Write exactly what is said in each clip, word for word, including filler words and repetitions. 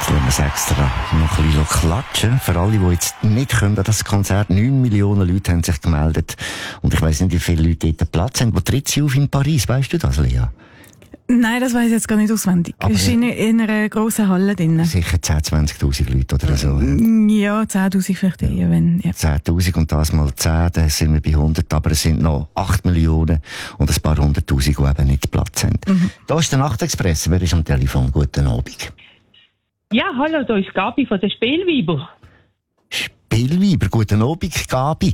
Jetzt lassen wir es extra noch ein bisschen klatschen. Für alle, die jetzt nicht können an das Konzert. neun Millionen Leute haben sich gemeldet. Und ich weiss nicht, wie viele Leute dort Platz haben. Wo tritt sie auf in Paris? Weißt du das, Lea? Nein, das weiss ich jetzt gar nicht auswendig. Aber es ist in, in einer grossen Halle drin. Sicher zehntausend, zwanzigtausend Leute oder so. Ja, zehntausend vielleicht eher, wenn, ja. zehntausend und das mal zehn, dann sind wir bei hundert. Aber es sind noch acht Millionen und ein paar hunderttausend, die eben nicht Platz haben. Mhm. Da ist der Nachtexpress. Wer ist am Telefon? Guten Abend. Ja, hallo, da ist Gabi von der Spielweiber. Spielweiber, guten Abend, Gabi.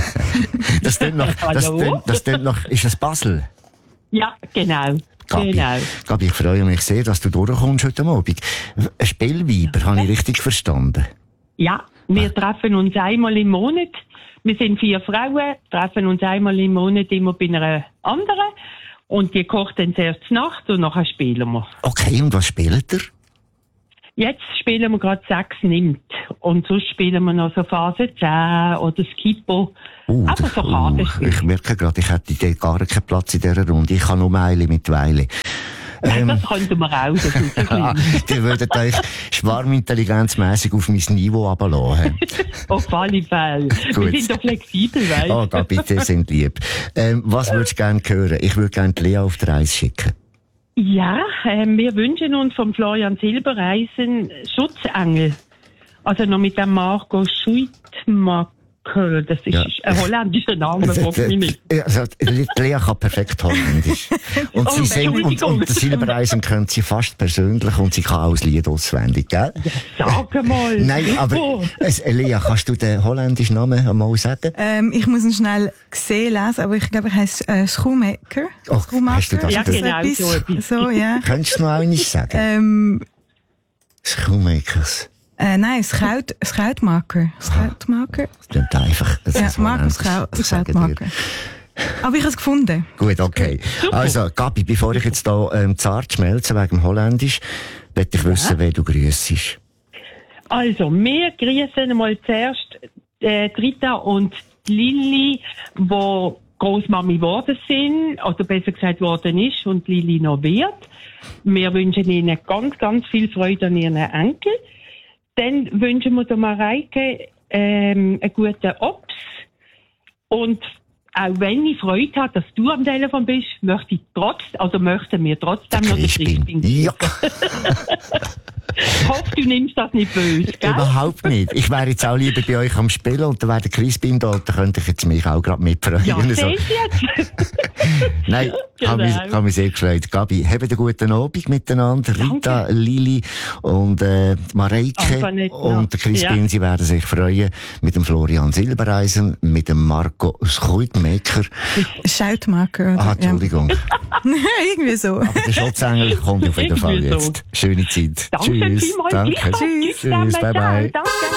das klingt noch, das klingt, das klingt noch, ist das Basel? Ja, genau. Gabi, genau. Gabi, ich freue mich sehr, dass du durchkommst heute Abend. Ein Spielweiber, habe ich richtig verstanden? Ja, wir treffen uns einmal im Monat. Wir sind vier Frauen, treffen uns einmal im Monat immer bei einer anderen. Und die kocht dann zuerst zur Nacht und nachher spielen wir. Okay, und was spielt ihr? Jetzt spielen wir gerade sechs nimmt. Und sonst spielen wir noch so Phase zehn oder Skippo. Uh, Aber so uh, ich merke gerade, ich hätte dort gar keinen Platz in dieser Runde. Ich kann nur Meile mit Weile. Ähm, das könnten wir auch. Das ist so die würden euch schwarmintelligenzmässig auf mein Niveau runterlassen. Auf alle Fälle. Wir sind doch flexibel, weißt du. Oh, da bitte, sind lieb. Ähm, was würdest du gerne hören? Ich würde gerne Lea auf die Reise schicken. Ja, äh, wir wünschen uns vom Florian Silbereisen Schutzengel. Also noch mit dem Marco Schuitmacher. Das ist ja ein holländischer Name, frag mich nicht. Also, Lea kann perfekt Holländisch. Und oh, sie singt, und, und das Silbereisen kennt sie fast persönlich und sie kann auch das Lied auswendig, gell? Ja, sag mal. Nein, aber, äh, Lea, kannst du den holländischen Namen einmal sagen? Ähm, ich muss ihn schnell sehen lesen, aber ich glaube, er heisst äh, Schuhmaker. Oh, hast du das? Ja, genau, so, so etwas. So, ja. Könntest du noch einmal sagen? Ähm, Schuhmakers. Äh, nein, Scout, Scoutmaker. Scoutmaker. Das klingt einfach. Das ja, ist Markus Scoutmaker. Aber ich habe es gefunden. Gut, okay. Also, Gabi, bevor ich jetzt hier ähm, zart schmelze wegen dem Holländisch, möchte ich wissen, ja, wer du grüssest. Also, wir grüßen mal zuerst äh, Rita und Lilli, die Großmami geworden sind, oder besser gesagt worden ist und Lilli noch wird. Wir wünschen ihnen ganz, ganz viel Freude an ihren Enkel. Dann wünschen wir der Mareike ähm, einen guten Obst. Und auch wenn ich Freude habe, dass du am Telefon bist, möchte ich trotz, also möchten wir trotzdem noch den Crispin. Ja. Ich hoffe, du nimmst das nicht böse, gell? Überhaupt nicht. Ich wäre jetzt auch lieber bei euch am Spielen und dann wäre der Crispin da und dann könnte ich jetzt mich auch gerade mitfreuen. Ja, so. jetzt. Nein, genau. habe mich, hab mich sehr gefreut. Gabi, habt einen guten Abend miteinander. Rita, Danke. Lili und äh, Mareike und der Crispin, ja, sie werden sich freuen mit dem Florian Silbereisen, mit dem Marco Schuitmaker. Schautmaker. Ah, Entschuldigung. Ja. Irgendwie so. Aber der Schutzengel kommt auf jeden Fall jetzt. So. Schöne Zeit. Danke Tschüss. vielmals. Danke. Tschüss. Tschüss. Bye bye. Danke.